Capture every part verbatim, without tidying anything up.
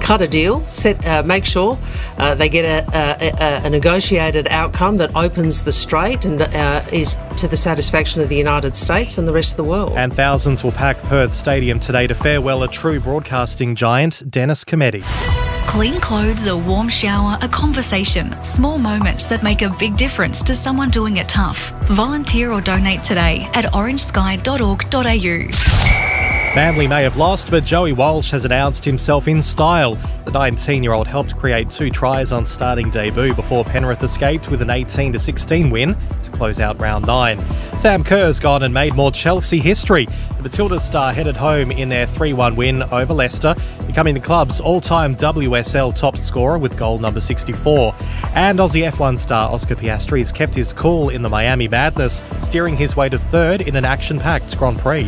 cut a deal, set, uh, make sure uh, they get a, a, a negotiated outcome that opens the strait and uh, is to the satisfaction of the United States and the rest of the world. And thousands will pack Perth Stadium today to farewell a true broadcasting giant, Dennis Cometti. Clean clothes, a warm shower, a conversation. Small moments that make a big difference to someone doing it tough. Volunteer or donate today at orange sky dot org dot a u. Manly may have lost, but Joey Walsh has announced himself in style. The nineteen-year-old helped create two tries on starting debut before Penrith escaped with an eighteen to sixteen win to close out round nine. Sam Kerr's gone and made more Chelsea history. The Matildas star headed home in their three one win over Leicester, becoming the club's all-time W S L top scorer with goal number sixty-four. And Aussie F one star Oscar Piastri has kept his cool in the Miami Madness, steering his way to third in an action-packed Grand Prix.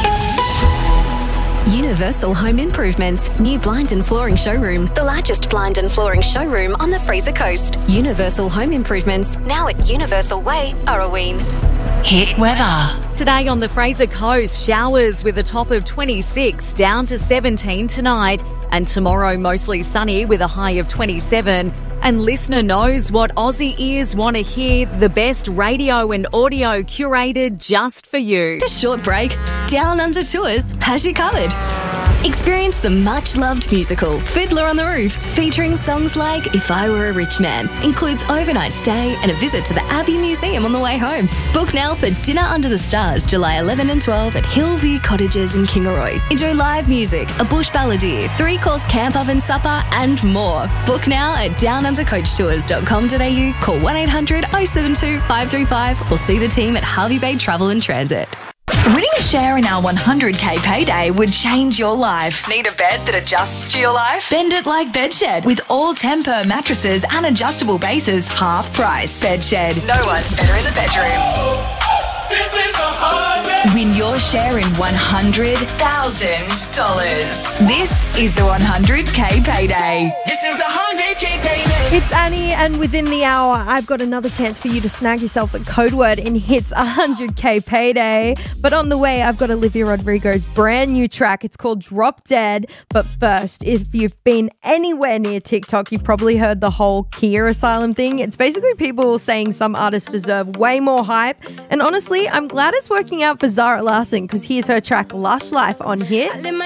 Universal Home Improvements, new blind and flooring showroom, the largest blind and flooring showroom on the Fraser Coast. Universal Home Improvements, now at Universal Way, Arroween. Hit weather. Today on the Fraser Coast, showers with a top of twenty-six, down to seventeen tonight. And tomorrow, mostly sunny with a high of twenty-seven. And listener knows what Aussie ears want to hear, the best radio and audio curated just for you. A short break. Down Under Tours has you covered. Experience the much-loved musical Fiddler on the Roof, featuring songs like If I Were a Rich Man. Includes overnight stay and a visit to the Abbey Museum on the way home. Book now for Dinner Under the Stars, July eleventh and twelfth at Hillview Cottages in Kingaroy. Enjoy live music, a bush balladeer, three-course camp oven supper and more. Book now at down under coach tours dot com dot a u, call one eight hundred oh seven two five three five or see the team at Harvey Bay Travel and Transit. Winning a share in our one hundred K payday would change your life. Need a bed that adjusts to your life? Bend it like Bedshed with all Temper mattresses and adjustable bases, half price. Bedshed. No one's better in the bedroom. This is a holiday. Win your share in one hundred thousand dollars. This is the one hundred K payday. This is the one hundred K payday. It's Annie, and within the hour, I've got another chance for you to snag yourself a code word in Hits one hundred K Payday. But on the way, I've got Olivia Rodrigo's brand new track. It's called Drop Dead. But first, if you've been anywhere near TikTok, you've probably heard the whole Kia Asylum thing. It's basically people saying some artists deserve way more hype. And honestly, I'm glad it's working out for Zara Larsson, because here's her track Lush Life on Hit.